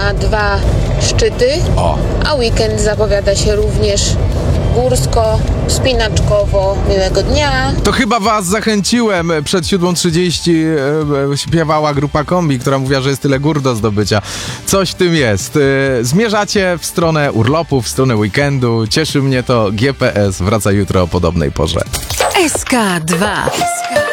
ma 2 szczyty, a weekend zapowiada się również górsko, wspinaczkowo. Miłego dnia. To chyba was zachęciłem. Przed 7:30 śpiewała grupa Kombi, która mówiła, że jest tyle gór do zdobycia. Coś w tym jest. Zmierzacie w stronę urlopu, w stronę weekendu. Cieszy mnie to. GPS wraca jutro o podobnej porze. SK2.